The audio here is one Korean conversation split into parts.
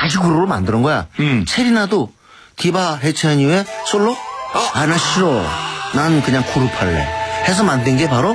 다시 그룹으로 만드는 거야. 체리나도 디바 해찬 이후에 솔로? 아, 나 싫어. 난 그냥 그룹 할래. 해서 만든 게 바로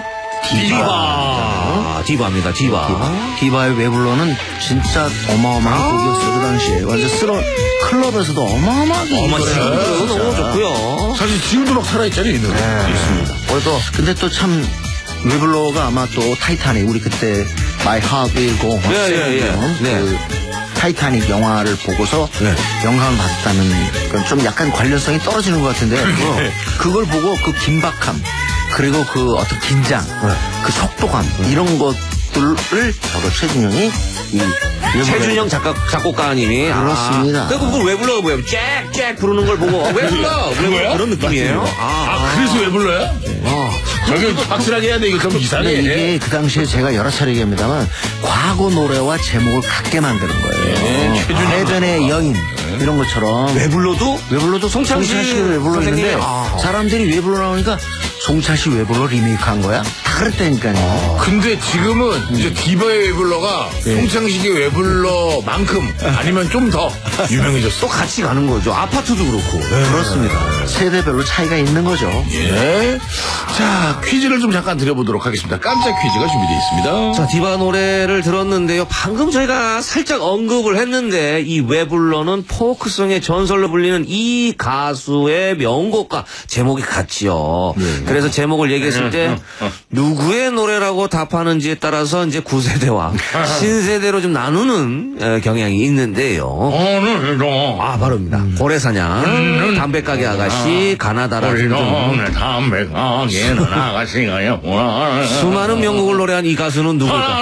디바입니다. 디바의 왜 불러는 진짜 어마어마한 곡이었어요. 그 당시에. 완전 클럽에서도 어마어마하게. 지금도 너무 좋고요. 사실 지금도 막 살아있잖아요, 이 노래. 있습니다. 근데 또 참, 웨블러가 아마 또 타이타닉, 우리 그때 My Heart Will Go On. 그 타이타닉 영화를 보고서 영감을 받았다는 건 좀 약간 관련성이 떨어지는 것 같은데 그걸 보고 그 긴박함 그리고 그 어떤 긴장 그 속도감 이런 것들을 바로 최준영이 최준영 작곡가님이 그렇습니다. 그리고 그걸 왜 불러 뭐예요? 잭 부르는 걸 보고 왜 불러? 그런 느낌이에요. 그래서 왜 불러요? 저기 확실하게 해야 돼. 이거 좀 이상해. 이게 그 당시에 제가 여러 차례 얘기합니다만 과거 노래와 제목을 같게 만드는 거예요. 해변의 여인 이런 것처럼 왜 불러도 송창식이 왜 불러 있는데 사람들이 왜 불러 나오니까 송창식 왜 불러 리메이크한 거야? 다 그랬다니까요. 근데 지금은 이제 디바의 왜 불러가 송창식의 왜 불러만큼 아니면 좀 더 유명해졌어. 또 같이 가는 거죠. 아파트도 그렇고. 그렇습니다. 세대별로 차이가 있는 거죠. 예. 자, 퀴즈를 좀 잠깐 드려보도록 하겠습니다. 깜짝 퀴즈가 준비되어 있습니다. 자, 디바 노래를 들었는데요. 방금 저희가 살짝 언급을 했는데 이 왜 불러는 포크송의 전설로 불리는 이 가수의 명곡과 제목이 같지요. 그래서 제목을 얘기했을 때 누구의 노래라고 답하는지에 따라서 이제 9세대와 신세대로 좀 나누는 경향이 있는데요. 바로입니다. 고래사냥, 담배가게 아가씨, 가나다라 등등 담배가게는 아가씨가요. 수많은 명곡을 노래한 이 가수는 누굴까?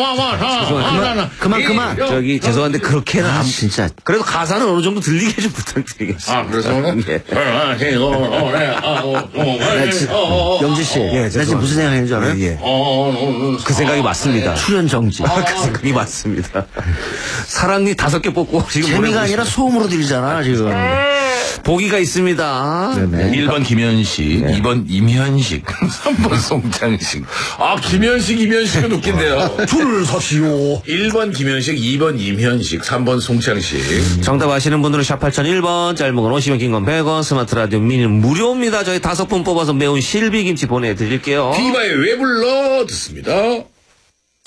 그만. 저기 죄송한데 그렇게는 진짜. 그래도 가사는 어느 정도 들리게 좀 부탁드리겠습니다. 그래서 영지 씨, 나 지금 무슨 생각하는 줄 알아요? 그 생각이 맞습니다. 출연 정지. 그 생각이 맞습니다. 사랑니 5개 뽑고 지금 재미가 아니라 소음으로 들리잖아 지금. 보기가 있습니다. 1번 김현식, 2번 임현식, 3번 송창식. 김현식, 임현식은 웃긴데요. 줄을 서시오. 1번 김현식, 2번 임현식, 3번 송창식. 정답 아시는 분들은 샵 8001번, 짧은 건 50원, 긴 건 100원, 스마트 라디오 미니는 무료입니다. 저희 5분 뽑아서 매운 실비김치 보내드릴게요. 디바의 왜 불러 듣습니다.